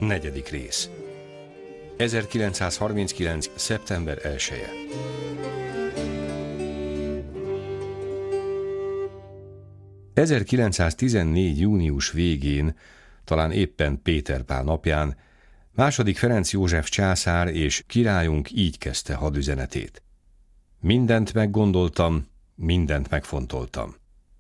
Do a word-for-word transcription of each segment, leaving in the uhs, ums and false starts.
Negyedik rész. ezerkilencszázharminckilenc. szeptember elseje. ezerkilencszáztizennégy. június végén, talán éppen Péter Pál napján, második Ferenc József császár és királyunk így kezdte hadüzenetét. Mindent meggondoltam, mindent megfontoltam.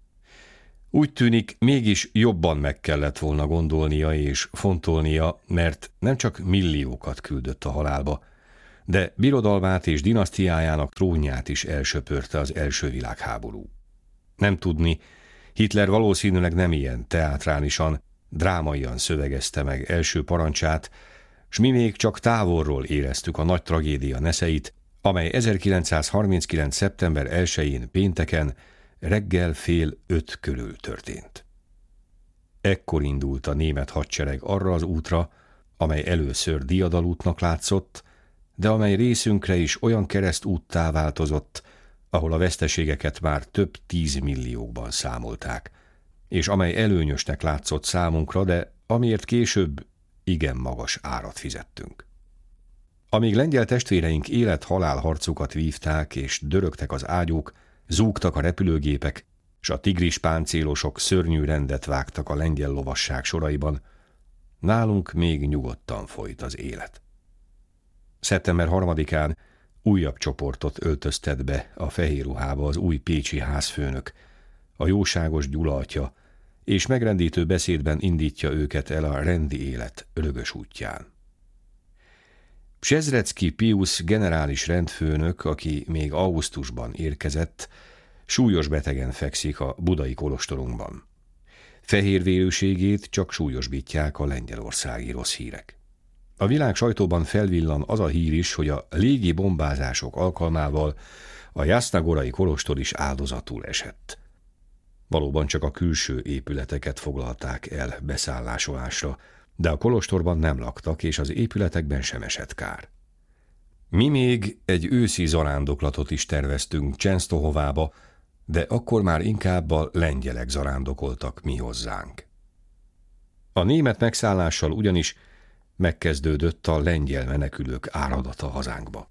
Úgy tűnik, mégis jobban meg kellett volna gondolnia és fontolnia, mert nem csak milliókat küldött a halálba, de birodalmát és dinasztiájának trónját is elsöpörte az első világháború. Nem tudni, Hitler valószínűleg nem ilyen teátrálisan, drámaian szövegezte meg első parancsát, s mi még csak távolról éreztük a nagy tragédia neszeit, amely ezerkilencszázharminckilenc. szeptember elsején pénteken reggel fél öt körül történt. Ekkor indult a német hadsereg arra az útra, amely először diadalútnak látszott, de amely részünkre is olyan keresztúttá változott, ahol a veszteségeket már több tízmilliókban számolták, és amely előnyösnek látszott számunkra, de amiért később igen magas árat fizettünk. Amíg lengyel testvéreink élet-halál harcukat vívták és dörögtek az ágyúk, zúgtak a repülőgépek, s a tigris páncélosok szörnyű rendet vágtak a lengyel lovasság soraiban, nálunk még nyugodtan folyt az élet. szeptember harmadikán újabb csoportot öltöztet be a fehér ruhába az új pécsi házfőnök, a jóságos Gyula atya, és megrendítő beszédben indítja őket el a rendi élet örökös útján. Psezrecki Piusz generális rendfőnök, aki még augusztusban érkezett, súlyos betegen fekszik a budai kolostorunkban. Fehérvérűségét csak súlyosbítják a lengyelországi rossz hírek. A világ sajtóban felvillan az a hír is, hogy a légi bombázások alkalmával a Jasznagorai kolostor is áldozatul esett. Valóban csak a külső épületeket foglalták el beszállásolásra, de a kolostorban nem laktak, és az épületekben sem esett kár. Mi még egy őszi zarándoklatot is terveztünk Csensztohovába, de akkor már inkább a lengyelek zarándokoltak mi hozzánk. A német megszállással ugyanis megkezdődött a lengyel menekülők áradata hazánkba.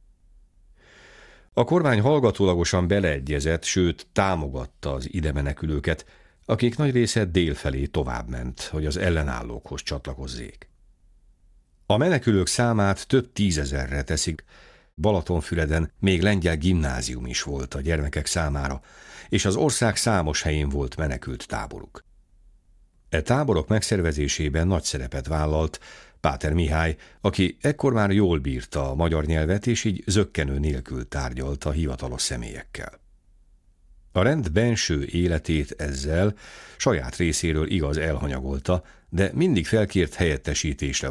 A kormány hallgatólagosan beleegyezett, sőt támogatta az ide menekülőket, akik nagy része délfelé továbbment, hogy az ellenállókhoz csatlakozzék. A menekülők számát több tízezerre teszik, Balatonfüreden még lengyel gimnázium is volt a gyermekek számára, és az ország számos helyén volt menekült táboruk. E táborok megszervezésében nagy szerepet vállalt Páter Mihály, aki ekkor már jól bírta a magyar nyelvet, és így zökkenő nélkül tárgyalt a hivatalos személyekkel. A rend benső életét ezzel saját részéről igaz elhanyagolta, de mindig felkért helyettesítésre